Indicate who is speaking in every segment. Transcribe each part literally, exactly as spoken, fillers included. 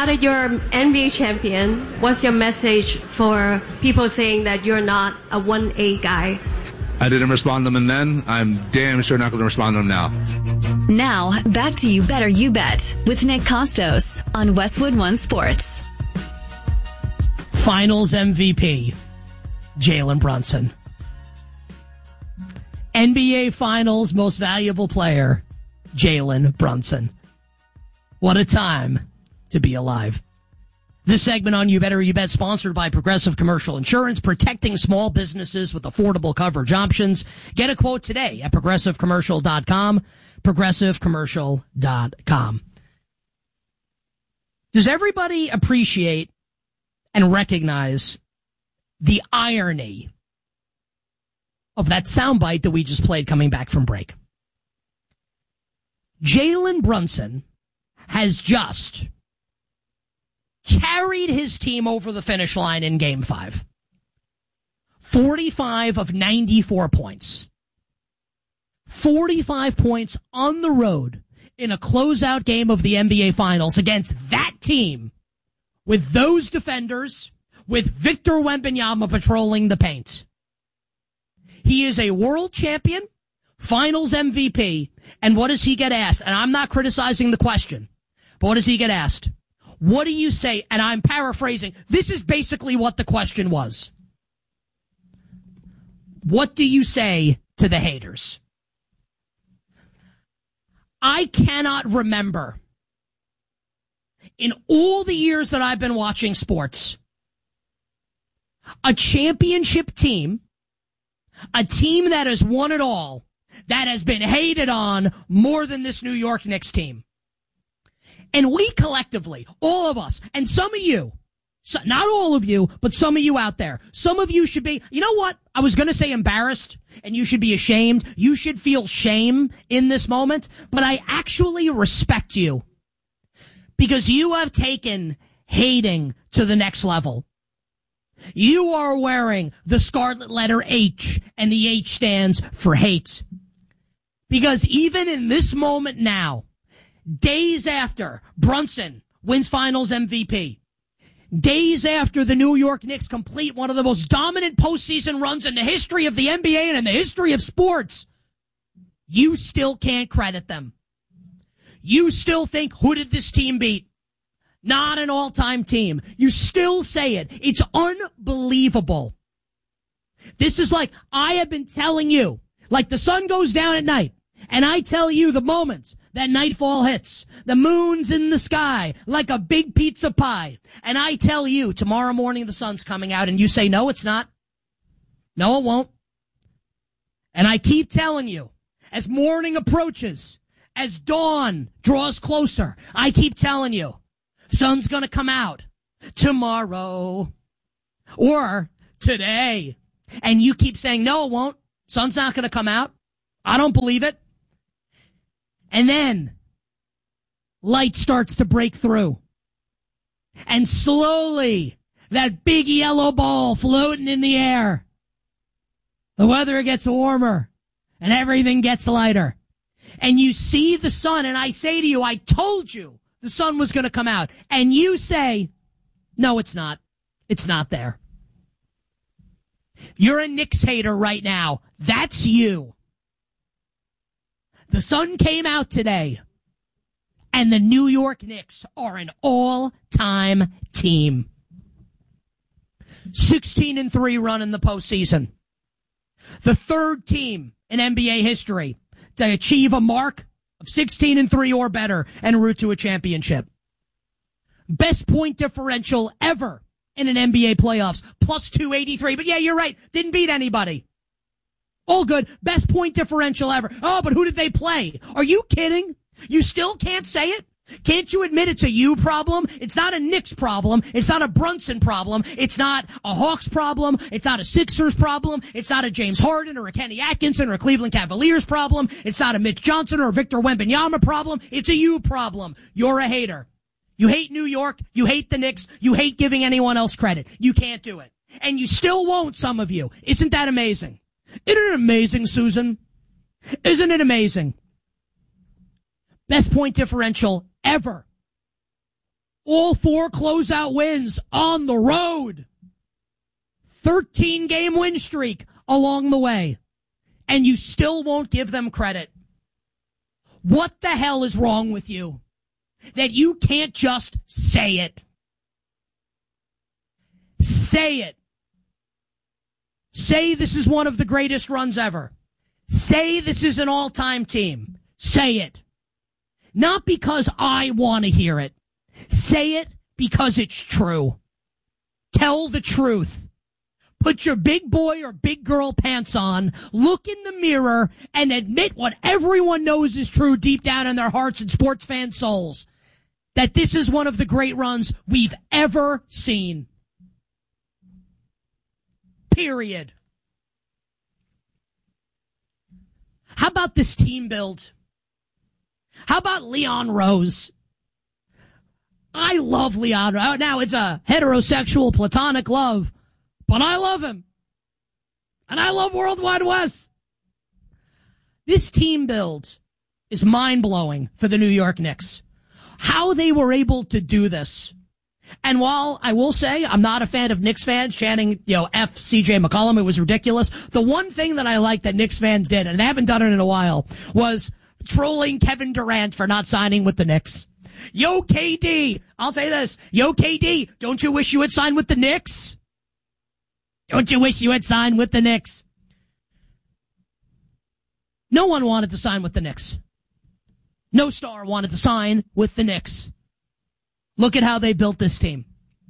Speaker 1: Now that you're N B A champion, what's your message for people saying that you're not a one A guy?
Speaker 2: I didn't respond to them then. I'm damn sure not going to respond to them now.
Speaker 3: Now, back to You Better You Bet with Nick Costos on Westwood One Sports.
Speaker 4: Finals M V P, Jalen Brunson. N B A Finals Most Valuable Player, Jalen Brunson. What a time to be alive. This segment on You Better You Bet, sponsored by Progressive Commercial Insurance, protecting small businesses with affordable coverage options. Get a quote today at progressive commercial dot com, progressive commercial dot com. Does everybody appreciate and recognize the irony of that soundbite that we just played coming back from break? Jalen Brunson has just carried his team over the finish line in Game five. forty-five of ninety-four points. forty-five points on the road in a closeout game of the N B A Finals against that team with those defenders, with Victor Wembanyama patrolling the paint. He is a world champion, Finals M V P, and what does he get asked? And I'm not criticizing the question, but what does he get asked? What do you say? And I'm paraphrasing. This is basically what the question was. What do you say to the haters? I cannot remember in all the years that I've been watching sports a championship team, a team that has won it all, that has been hated on more than this New York Knicks team. And we collectively, all of us, and some of you, so not all of you, but some of you out there, some of you should be, you know what? I was going to say embarrassed, and you should be ashamed. You should feel shame in this moment, but I actually respect you because you have taken hating to the next level. You are wearing the scarlet letter H, and the H stands for hate. Because even in this moment now, days after Brunson wins Finals M V P, days after the New York Knicks complete one of the most dominant postseason runs in the history of the N B A and in the history of sports, you still can't credit them. You still think, who did this team beat? Not an all-time team. You still say it. It's unbelievable. This is like, I have been telling you, like the sun goes down at night, and I tell you the moment that nightfall hits, the moon's in the sky like a big pizza pie, and I tell you tomorrow morning the sun's coming out, and you say, no, it's not. No, it won't. And I keep telling you, as morning approaches, as dawn draws closer, I keep telling you, sun's gonna come out tomorrow or today. And you keep saying, no, it won't. Sun's not gonna come out. I don't believe it. And then light starts to break through. And slowly, that big yellow ball floating in the air. The weather gets warmer and everything gets lighter. And you see the sun, and I say to you, I told you the sun was going to come out. And you say, no, it's not. It's not there. You're a Knicks hater right now. That's you. The sun came out today, and the New York Knicks are an all-time team. sixteen and three run in the postseason. The third team in N B A history to achieve a mark of sixteen and three or better en route to a championship. Best point differential ever in an N B A playoffs, plus two eighty-three. But yeah, you're right. Didn't beat anybody. All good. Best point differential ever. Oh, but who did they play? Are you kidding? You still can't say it? Can't you admit it's a you problem? It's not a Knicks problem. It's not a Brunson problem. It's not a Hawks problem. It's not a Sixers problem. It's not a James Harden or a Kenny Atkinson or a Cleveland Cavaliers problem. It's not a Mitch Johnson or a Victor Wembanyama problem. It's a you problem. You're a hater. You hate New York. You hate the Knicks. You hate giving anyone else credit. You can't do it. And you still won't, some of you. Isn't that amazing? Isn't it amazing, Susan? Isn't it amazing? Best point differential ever All four closeout wins on the road. thirteen game win streak along the way. And you still won't give them credit. What the hell is wrong with you? That you can't just say it. Say it. Say this is one of the greatest runs ever. Say this is an all-time team. Say it. Not because I want to hear it. Say it because it's true. Tell the truth. Put your big boy or big girl pants on, look in the mirror, and admit what everyone knows is true deep down in their hearts and sports fan souls. That this is one of the great runs we've ever seen. Period. How about this team build? How about Leon Rose? I love Leon. Now, it's a heterosexual platonic love, but I love him. And I love Worldwide Wes. This team build is mind-blowing for the New York Knicks. How they were able to do this. And while I will say I'm not a fan of Knicks fans chanting, you know, F C J McCollum, it was ridiculous. The one thing that I like that Knicks fans did, and they haven't done it in a while, was trolling Kevin Durant for not signing with the Knicks. Yo, K D, I'll say this. Yo, K D, don't you wish you had signed with the Knicks? Don't you wish you had signed with the Knicks? No one wanted to sign with the Knicks. No star wanted to sign with the Knicks. Look at how they built this team.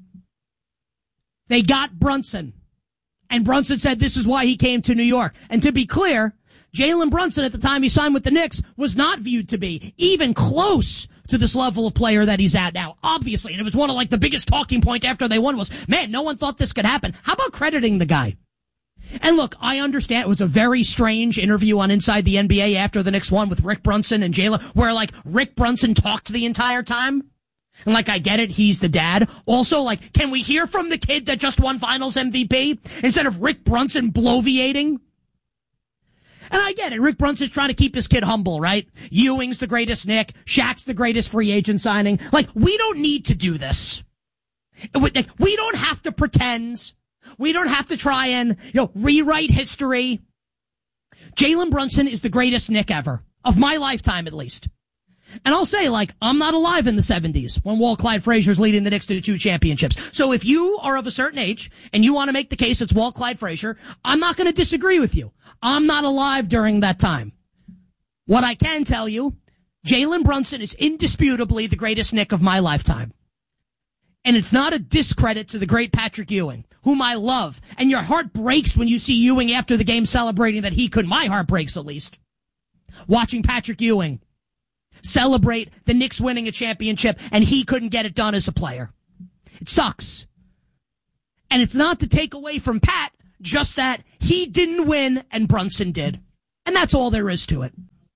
Speaker 4: They got Brunson. And Brunson said this is why he came to New York. And to be clear, Jalen Brunson at the time he signed with the Knicks was not viewed to be even close to this level of player that he's at now. Obviously, and it was one of like the biggest talking point after they won was, man, no one thought this could happen. How about crediting the guy? And look, I understand it was a very strange interview on Inside the N B A after the Knicks won with Rick Brunson and Jalen, where like Rick Brunson talked the entire time. And like, I get it, he's the dad. Also, like, can we hear from the kid that just won Finals M V P instead of Rick Brunson bloviating? And I get it, Rick Brunson's trying to keep his kid humble, right? Ewing's the greatest Knick, Shaq's the greatest free agent signing. Like, we don't need to do this. We don't have to pretend. We don't have to try and, you know, rewrite history. Jalen Brunson is the greatest Knick ever. Of my lifetime, at least. And I'll say, like, I'm not alive in the seventies when Walt Clyde Frazier's leading the Knicks to the two championships. So if you are of a certain age and you want to make the case it's Walt Clyde Frazier, I'm not going to disagree with you. I'm not alive during that time. What I can tell you, Jalen Brunson is indisputably the greatest Knick of my lifetime. And it's not a discredit to the great Patrick Ewing, whom I love. And your heart breaks when you see Ewing after the game celebrating that he could. My heart breaks, at least. Watching Patrick Ewing celebrate the Knicks winning a championship and he couldn't get it done as a player. It sucks. And it's not to take away from Pat, just that he didn't win and Brunson did. And that's all there is to it.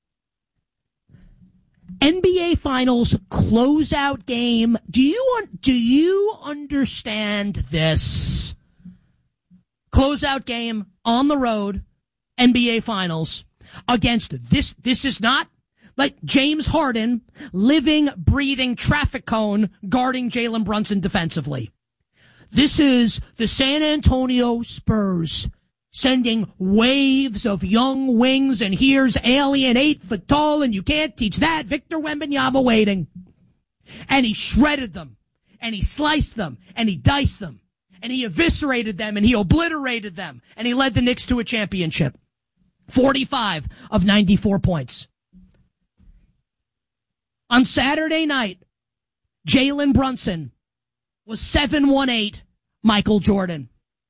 Speaker 4: N B A Finals closeout game. Do you do you understand this? Closeout game on the road, N B A Finals against this. This is not like James Harden, living, breathing traffic cone guarding Jalen Brunson defensively. This is the San Antonio Spurs sending waves of young wings, and here's alien eight foot tall, and you can't teach that. Victor Wembanyama waiting. And he shredded them, and he sliced them, and he diced them, and he eviscerated them, and he obliterated them, and he led the Knicks to a championship. forty-five of ninety-four points. On Saturday night, Jalen Brunson was seven one eight Michael Jordan.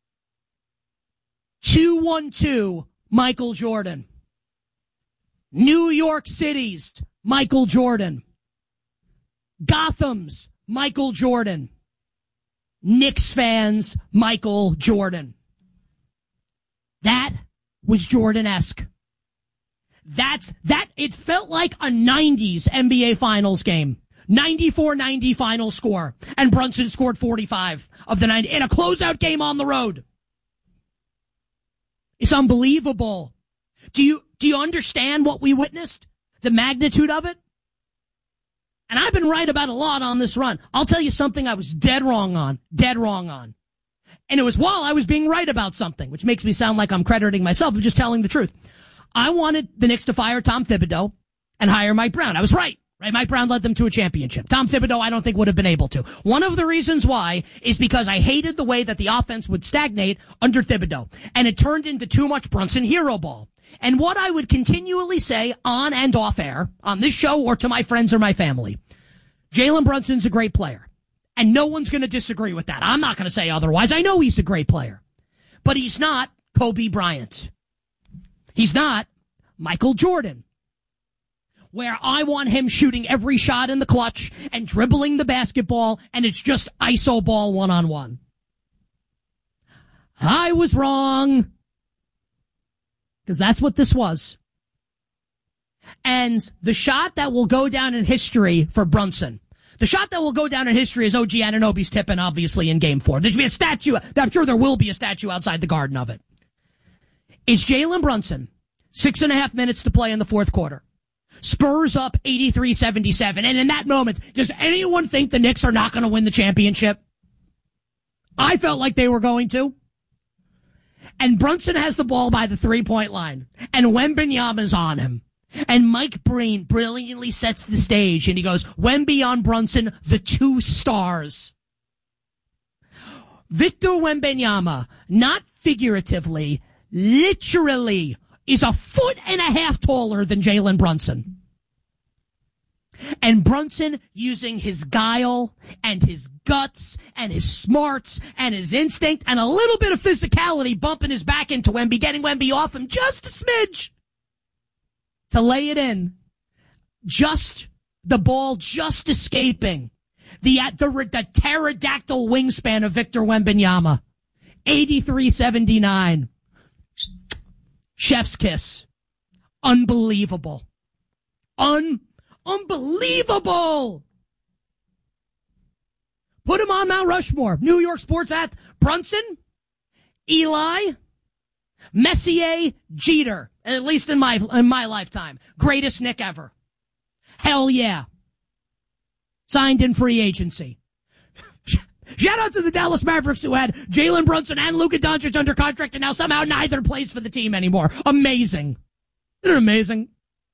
Speaker 4: two one two Michael Jordan. New York City's Michael Jordan. Gotham's Michael Jordan. Knicks fans, Michael Jordan. That was Jordan-esque. That's, that, it felt like a nineties N B A Finals game. ninety-four ninety final score. And Brunson scored forty-five of the ninety in a closeout game on the road. It's unbelievable. Do you, do you understand what we witnessed? The magnitude of it? And I've been right about a lot on this run. I'll tell you something I was dead wrong on. Dead wrong on. And it was while I was being right about something, which makes me sound like I'm crediting myself. I'm just telling the truth. I wanted the Knicks to fire Tom Thibodeau and hire Mike Brown. I was right. Right? Mike Brown led them to a championship. Tom Thibodeau, I don't think, would have been able to. One of the reasons why is because I hated the way that the offense would stagnate under Thibodeau. And it turned into too much Brunson hero ball. And what I would continually say on and off air, on this show or to my friends or my family, Jalen Brunson's a great player. And no one's going to disagree with that. I'm not going to say otherwise. I know he's a great player. But he's not Kobe Bryant. He's not Michael Jordan, where I want him shooting every shot in the clutch and dribbling the basketball, and it's just iso ball one-on-one. I was wrong. Because that's what this was. And the shot that will go down in history for Brunson, the shot that will go down in history is O G Anunoby's tip-in, obviously, in Game four. There should be a statue. I'm sure there will be a statue outside the Garden of it. It's Jalen Brunson, six and a half minutes to play in the fourth quarter. Spurs up eighty-three seventy-seven. And in that moment, does anyone think the Knicks are not going to win the championship? I felt like they were going to. And Brunson has the ball by the three-point line. And Wembanyama's on him. And Mike Breen brilliantly sets the stage. And he goes, Wemby on Brunson, the two stars. Victor Wembanyama, not figuratively, literally, is a foot and a half taller than Jalen Brunson. And Brunson, using his guile and his guts and his smarts and his instinct and a little bit of physicality, bumping his back into Wemby, getting Wemby off him just a smidge to lay it in. Just the ball just escaping. The, the, the pterodactyl wingspan of Victor Wembanyama. eighty-three seventy-nine. Chef's kiss. Unbelievable. Un, unbelievable. Put him on Mount Rushmore. New York sports athlete. Brunson, Eli, Messier, Jeter. At least in my, in my lifetime. Greatest Knick ever. Hell yeah. Signed in free agency. Shout out to the Dallas Mavericks who had Jalen Brunson and Luka Doncic under contract, and now somehow neither plays for the team anymore. Amazing. Isn't it amazing?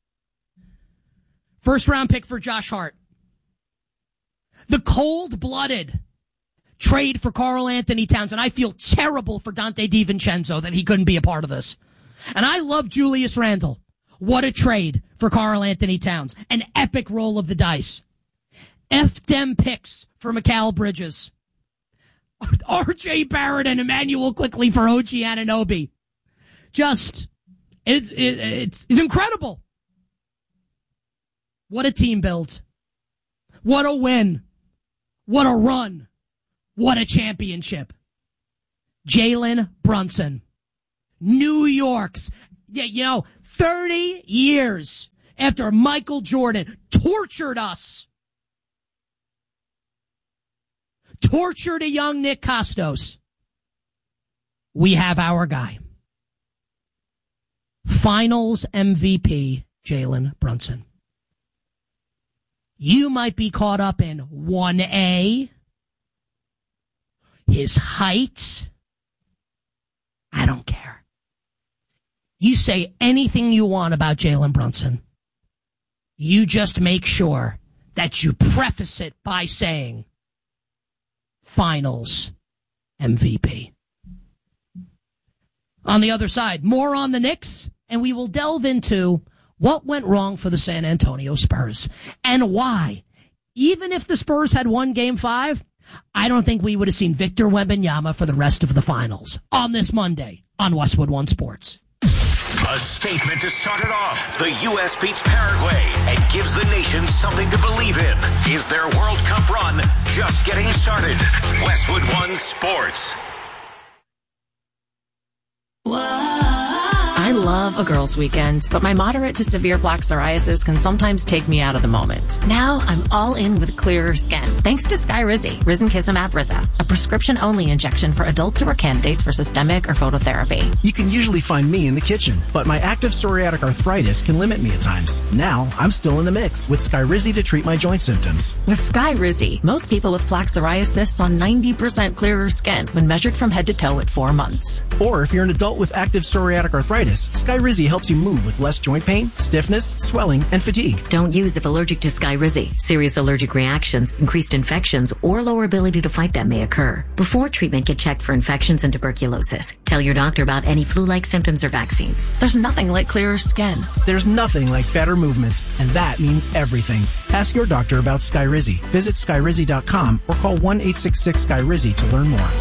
Speaker 4: First round pick for Josh Hart. The cold-blooded trade for Karl Anthony Towns, and I feel terrible for Dante DiVincenzo that he couldn't be a part of this. And I love Julius Randle. What a trade for Karl Anthony Towns. An epic roll of the dice. F dem picks for Mikal Bridges. R J Barrett and Emmanuel Quickley for O G Anunoby. Just, it's, it, it's, it's incredible. What a team build. What a win. What a run. What a championship. Jalen Brunson. New York's, yeah, you know, thirty years after Michael Jordan tortured us. Tortured a young Nick Kostos. We have our guy. Finals M V P, Jalen Brunson. You might be caught up in one A, his height. I don't care. You say anything you want about Jalen Brunson. You just make sure that you preface it by saying Finals M V P. On the other side, more on the Knicks, and we will delve into what went wrong for the San Antonio Spurs and why. Even if the Spurs had won Game five, I don't think we would have seen Victor Wembanyama for the rest of the finals on this Monday on Westwood One Sports.
Speaker 5: A statement to start it off. The U S beats Paraguay and gives the nation something to believe in. Is their World Cup run just getting started? Westwood One Sports.
Speaker 4: I
Speaker 6: I love a girls' weekend, but my moderate to severe plaque psoriasis can sometimes take me out of the moment. Now I'm all in with clearer skin, thanks to Skyrizi, Risankizumab Riza, a prescription-only injection for adults who are candidates for systemic or phototherapy.
Speaker 7: You can usually find me in the kitchen, but my active psoriatic arthritis can limit me at times. Now I'm still in the mix with Skyrizi to treat my joint symptoms.
Speaker 6: With Skyrizi, most people with plaque psoriasis saw ninety percent clearer skin when measured from head to toe at four months.
Speaker 7: Or if you're an adult with active psoriatic arthritis, Skyrizi helps you move with less joint pain, stiffness, swelling, and fatigue.
Speaker 8: Don't use if allergic to Skyrizi. Serious allergic reactions, increased infections, or lower ability to fight them may occur. Before treatment, get checked for infections and tuberculosis. Tell your doctor about any flu-like symptoms or vaccines.
Speaker 6: There's nothing like clearer skin.
Speaker 7: There's nothing like better movement, and that means everything. Ask your doctor about Skyrizi. Visit Skyrizi dot com or call one eight six six Skyrizi to learn more.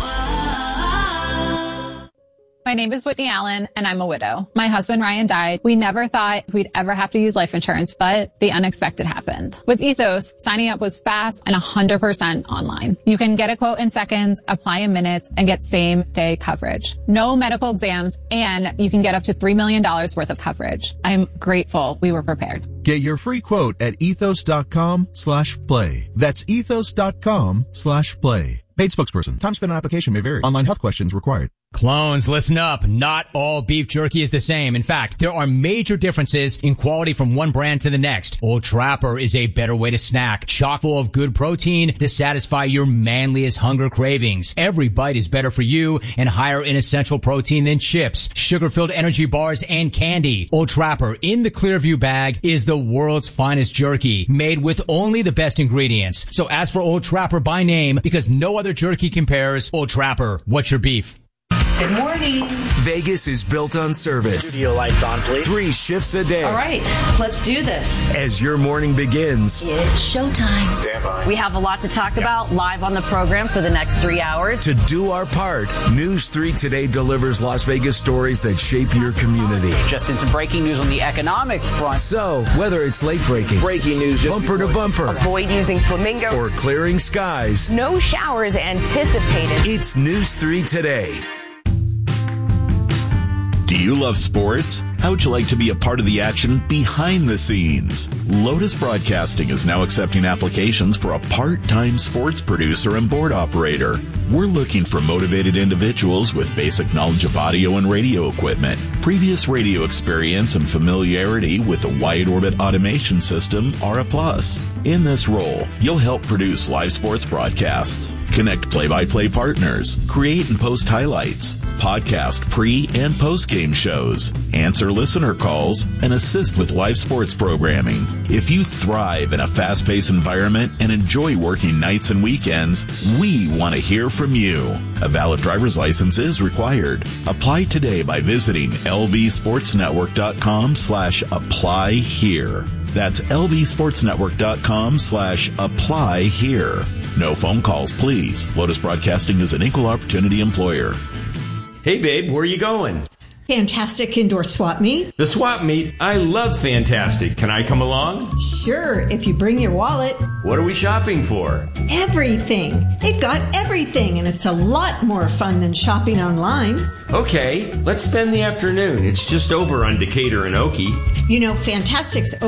Speaker 9: My name is Whitney Allen, and I'm a widow. My husband, Ryan, died. We never thought we'd ever have to use life insurance, but the unexpected happened. With Ethos, signing up was fast and one hundred percent online. You can get a quote in seconds, apply in minutes, and get same-day coverage. No medical exams, and you can get up to three million dollars worth of coverage. I'm grateful we were prepared.
Speaker 10: Get your free quote at ethos.com slash play. That's ethos.com slash play. Paid spokesperson. Time spent on application may vary. Online health questions required.
Speaker 11: Clones, listen up. Not all beef jerky is the same. In fact, there are major differences in quality from one brand to the next. Old Trapper is a better way to snack, chock full of good protein to satisfy your manliest hunger cravings. Every bite is better for you and higher in essential protein than chips, sugar-filled energy bars, and candy. Old Trapper in the Clearview bag is the world's finest jerky, made with only the best ingredients. So ask for Old Trapper by name because no other jerky compares. Old Trapper, what's your beef?
Speaker 12: Good morning.
Speaker 5: Vegas is built on service.
Speaker 13: Studio lights on, please.
Speaker 5: Three shifts a day.
Speaker 12: All right, let's do this.
Speaker 5: As your morning begins,
Speaker 12: it's showtime.
Speaker 13: Stand by.
Speaker 12: We have a lot to talk about live on the program for the next three hours.
Speaker 5: To do our part, News three Today delivers Las Vegas stories that shape your community.
Speaker 13: Just in some breaking news on the economic front.
Speaker 5: So, whether it's late breaking,
Speaker 13: breaking news, just
Speaker 5: bumper to bumper,
Speaker 12: avoid using flamingo,
Speaker 5: or clearing skies,
Speaker 12: no showers anticipated.
Speaker 5: It's News three Today.
Speaker 14: Do you love sports? How would you like to be a part of the action behind the scenes? Lotus Broadcasting is now accepting applications for a part-time sports producer and board operator. We're looking for motivated individuals with basic knowledge of audio and radio equipment, previous radio experience, and familiarity with the wide orbit automation system are a plus. In this role, you'll help produce live sports broadcasts, connect play-by-play partners, create and post highlights, podcast pre- and post-game shows, answer listener calls, and assist with live sports programming. If you thrive in a fast-paced environment and enjoy working nights and weekends, we want to hear from you. A valid driver's license is required. Apply today by visiting lvsportsnetwork.com slash apply here. That's lvsportsnetwork.com slash apply here. No phone calls, please. Lotus Broadcasting is an equal opportunity employer.
Speaker 15: Hey, babe, where are you going?
Speaker 16: Fantastic Indoor Swap Meet.
Speaker 15: The swap meet? I love Fantastic. Can I come along?
Speaker 16: Sure, if you bring your wallet.
Speaker 15: What are we shopping for?
Speaker 16: Everything. They've got everything, and it's a lot more fun than shopping online.
Speaker 15: Okay, let's spend the afternoon. It's just over on Decatur and Okie.
Speaker 16: You know, Fantastic's